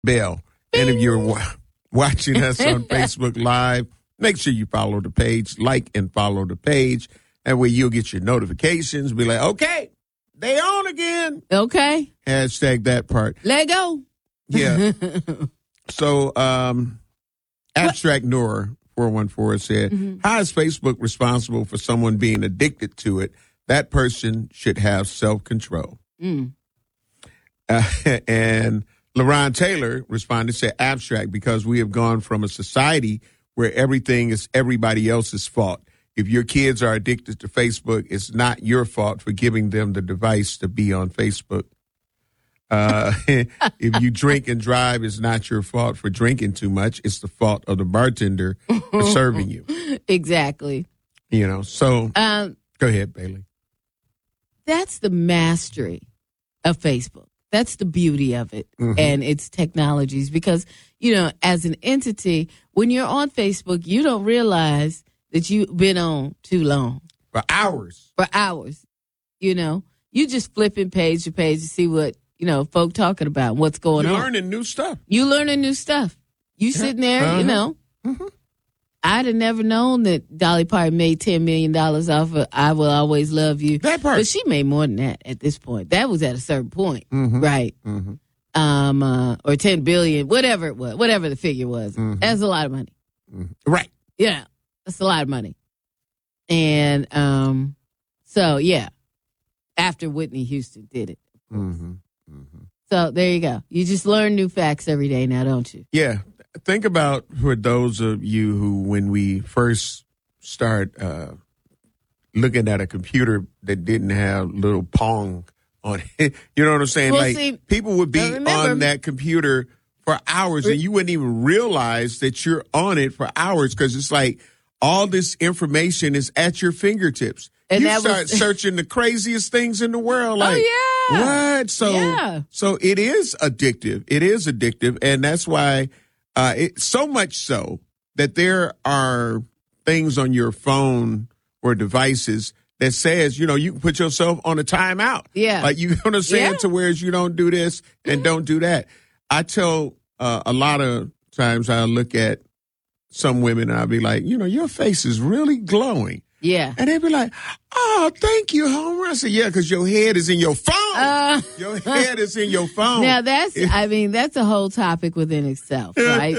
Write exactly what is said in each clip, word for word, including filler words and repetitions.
bell. And if you're wa- watching us on Facebook Live, make sure you follow the page, like and follow the page. That way you'll get your notifications. Be like, okay, they on again. Okay. Hashtag that part. Let go. Yeah. So, um, Abstract Noor four one four said, mm-hmm. How is Facebook responsible for someone being addicted to it? That person should have self-control. Mm. Uh, and LaRon Taylor responded, said, Abstract, because we have gone from a society where everything is everybody else's fault. If your kids are addicted to Facebook, it's not your fault for giving them the device to be on Facebook. Uh, if you drink and drive, it's not your fault for drinking too much. It's the fault of the bartender for serving you. Exactly. You know, so um, go ahead, Bailey. That's the mastery of Facebook. That's the beauty of it mm-hmm. and its technologies. Because, you know, as an entity, when you're on Facebook, you don't realize that you've been on too long. For hours. For hours. You know, you just flipping page to page to see what, you know, folk talking about, what's going You're on. You're learning new stuff. You learning new stuff. You yeah. sitting there, uh-huh. you know. Mm-hmm. I'd have never known that Dolly Parton made ten million dollars off of I Will Always Love You. That part. But she made more than that at this point. That was at a certain point, mm-hmm. right? Mm-hmm. Um, uh, or ten billion dollars, whatever it was, whatever the figure was. Mm-hmm. That's a lot of money. Mm-hmm. Right. Yeah, that's a lot of money. And um, so, yeah, after Whitney Houston did it. Mm-hmm. Mm-hmm. So there you go. You just learn new facts every day now, don't you? Yeah. Think about for those of you who, when we first start uh, looking at a computer that didn't have little Pong on it, you know what I'm saying? Well, like see, people would be remember, on that computer for hours and you wouldn't even realize that you're on it for hours because it's like all this information is at your fingertips. And you that start was, searching the craziest things in the world. Like, oh, yeah. What? So, yeah. so it is addictive. It is addictive. And that's why, uh, it, so much so that there are things on your phone or devices that says, you know, you can put yourself on a timeout. Yeah. Like, you know what I'm saying? Yeah. To where you don't do this and mm-hmm. don't do that. I tell uh, a lot of times I look at some women and I'll be like, you know, your face is really glowing. Yeah. And they'd be like, oh, thank you, Homer. I said, yeah, because your head is in your phone. Uh, your head is in your phone. Now, that's, I mean, that's a whole topic within itself, right?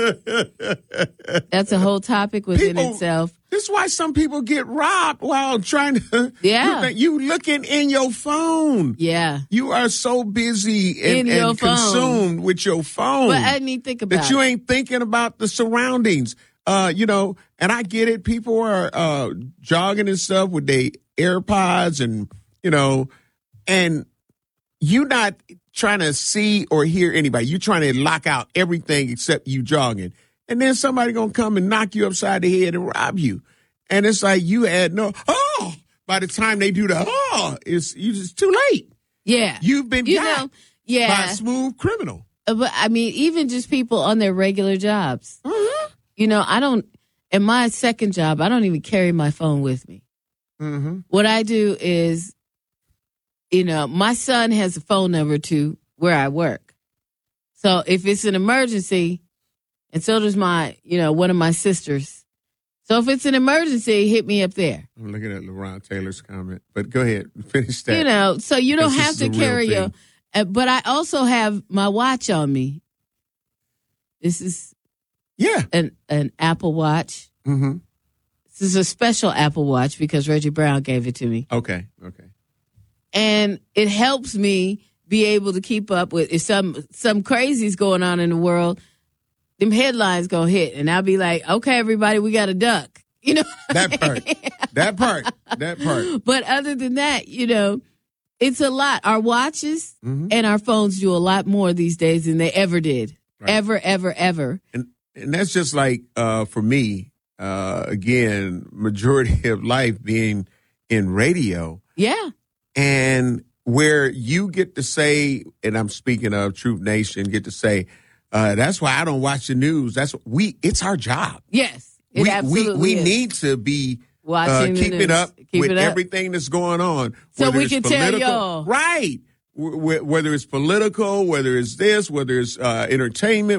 That's a whole topic within people, itself. This is why some people get robbed while trying to. Yeah. You looking in your phone. Yeah. You are so busy and, and consumed with your phone. But I mean, think about that you ain't thinking about the surroundings. Uh, you know, and I get it. People are uh, jogging and stuff with their AirPods and, you know, and you not trying to see or hear anybody. You're trying to lock out everything except you jogging. And then somebody going to come and knock you upside the head and rob you. And it's like you had no, oh, by the time they do the, oh, it's, it's too late. Yeah. You've been you got know, yeah. by a smooth criminal. But I mean, even just people on their regular jobs. Mm-hmm. You know, I don't, in my second job, I don't even carry my phone with me. Mm-hmm. What I do is, you know, my son has a phone number to where I work. So if it's an emergency, and so does my, you know, one of my sisters. So if it's an emergency, hit me up there. I'm looking at LaRon Taylor's comment, but go ahead, finish that. You know, so you don't have to carry your, uh, but I also have my watch on me. This is yeah an an Apple Watch. Mm-hmm. This is a special Apple Watch because Reggie Brown gave it to me. Okay, okay. And it helps me be able to keep up with if some some crazy's going on in the world. Them headlines gonna hit, and I'll be like, "Okay, everybody, we got a duck." You know that part, that part, that part. But other than that, you know, it's a lot. Our watches mm-hmm. and our phones do a lot more these days than they ever did, right. ever, ever, ever. And and that's just like uh, for me. Uh, again, majority of life being in radio. Yeah. And where you get to say, and I'm speaking of Truth Nation, get to say, uh, that's why I don't watch the news. That's what we, it's our job. Yes. It we, absolutely we, we is. need to be watching uh, keeping up Keep with it up. everything that's going on. So we can political, tell y'all. Right. W- whether it's political, whether it's this, whether it's uh, entertainment,